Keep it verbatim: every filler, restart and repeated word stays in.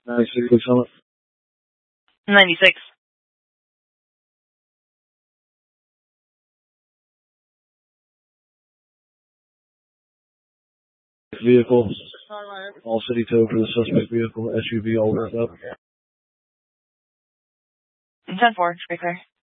ninety-six, six hundred. ninety-six. Vehicle. All city tow for the suspect vehicle. S U V all wrapped up. ten four, straight clear.